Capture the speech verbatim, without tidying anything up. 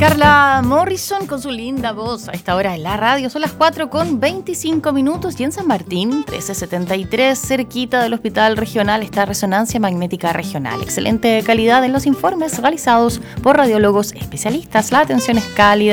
Carla Morrison con su linda voz a esta hora en la radio. Son las cuatro con veinticinco minutos y en San Martín, trece setenta y tres, cerquita del Hospital Regional, está Resonancia Magnética Regional. Excelente calidad en los informes realizados por radiólogos especialistas. La atención es cálida